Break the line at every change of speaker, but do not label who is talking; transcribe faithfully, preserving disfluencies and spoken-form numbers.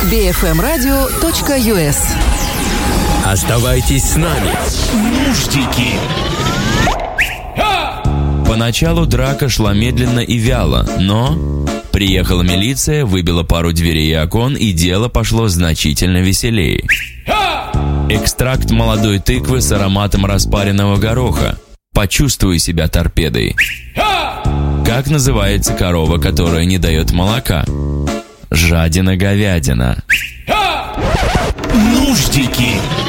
би эф эм радио точка ю эс.
Оставайтесь с нами. Нуждики.
Поначалу драка шла медленно и вяло, но... Приехала милиция, выбила пару дверей и окон, и дело пошло значительно веселее. Экстракт молодой тыквы с ароматом распаренного гороха. Почувствуй себя торпедой. Как называется корова, которая не дает молока? Жадина-говядина.
Нуждики.